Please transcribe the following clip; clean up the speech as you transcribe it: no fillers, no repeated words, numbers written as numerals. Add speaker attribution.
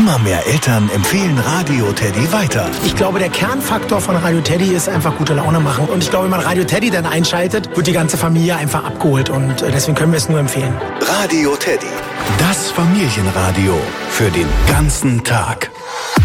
Speaker 1: Immer mehr Eltern empfehlen Radio Teddy weiter.
Speaker 2: Ich glaube, der Kernfaktor von Radio Teddy ist einfach gute Laune machen. Und ich glaube, wenn man Radio Teddy dann einschaltet, wird die ganze Familie einfach abgeholt. Und deswegen können wir es nur empfehlen.
Speaker 1: Radio Teddy. Das Familienradio für den ganzen Tag.